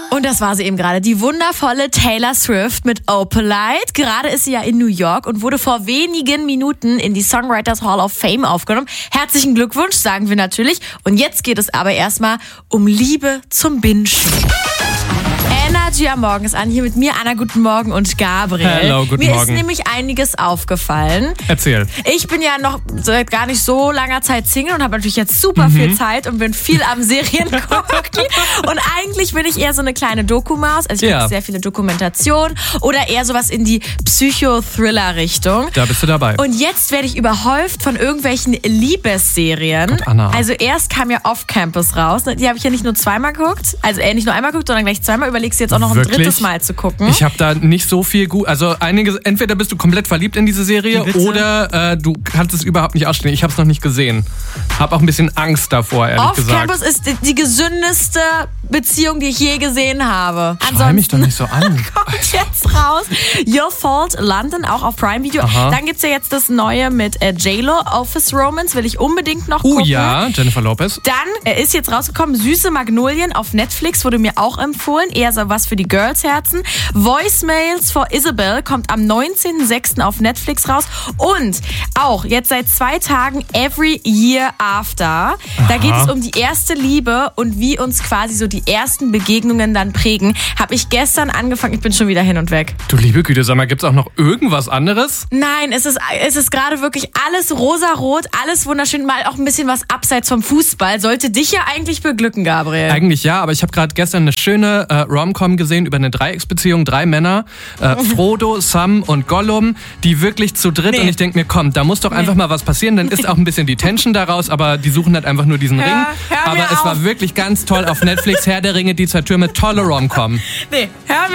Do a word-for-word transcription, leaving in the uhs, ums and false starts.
Und das war sie eben gerade, die wundervolle Taylor Swift mit Opalite. Gerade ist sie ja in New York und wurde vor wenigen Minuten in die Songwriters Hall of Fame aufgenommen. Herzlichen Glückwunsch, sagen wir natürlich. Und jetzt geht es aber erstmal um Liebe zum Binschen. Energy am Morgen ist an, hier mit mir, Anna, guten Morgen, und Gabriel. Hello, guten mir Morgen. Mir ist nämlich einiges aufgefallen. Erzähl. Ich bin ja noch seit gar nicht so langer Zeit Single und habe natürlich jetzt super mhm. viel Zeit und bin viel am Serien gucken. Und eigentlich bin ich eher so eine kleine Dokumaus. Also ich ja. gucke sehr viele Dokumentationen oder eher sowas in die Psycho-Thriller-Richtung. Da bist du dabei. Und jetzt werde ich überhäuft von irgendwelchen Liebesserien. Gott, Anna. Also erst kam ja Off-Campus raus. Die habe ich ja nicht nur zweimal geguckt. Also äh, nicht nur einmal geguckt, sondern gleich zweimal. Überlegst du jetzt auch noch Wirklich? ein drittes Mal zu gucken. Ich habe da nicht so viel gut. Also einige, entweder bist du komplett verliebt in diese Serie oder äh, du kannst es überhaupt nicht ausstehen. Ich habe es noch nicht gesehen. Hab auch ein bisschen Angst davor, ehrlich gesagt. Off-Campus ist die, die gesündeste Beziehung, die ich je gesehen habe. Schrei mich doch nicht so an. Kommt jetzt raus. Your Fault London, auch auf Prime Video. Aha. Dann gibt's ja jetzt das Neue mit äh, J-Lo, Office Romance, will ich unbedingt noch Oh gucken. ja, Jennifer Lopez. Dann äh, ist jetzt rausgekommen Süße Magnolien auf Netflix, wurde mir auch empfohlen. Eher so was für die Girls-Herzen. Voicemails for Isabel kommt am neunzehnten sechsten auf Netflix raus. Und auch jetzt seit zwei Tagen Every Year After. Aha. Da geht es um die erste Liebe und wie uns quasi so die ersten Begegnungen dann prägen. Habe ich gestern angefangen, ich bin schon wieder hin und weg. Du liebe Güte, sag mal, gibt's auch noch irgendwas anderes? Nein, es ist, es ist gerade wirklich alles rosarot, alles wunderschön, mal auch ein bisschen was abseits vom Fußball. Sollte dich ja eigentlich beglücken, Gabriel. Eigentlich ja, aber ich habe gerade gestern eine schöne äh, Rom-Com gesehen über eine Dreiecksbeziehung, drei Männer, äh, Frodo, Sam und Gollum, die wirklich zu dritt, nee. Und ich denke mir, komm, da muss doch einfach nee. mal was passieren, dann ist auch ein bisschen die Tension daraus, aber die suchen halt einfach nur diesen hör, Ring. Hör aber es auf. war wirklich ganz toll auf Netflix, Herr der Ringe, die zwei Türme, tolle Rom-Com. Nee, hör mir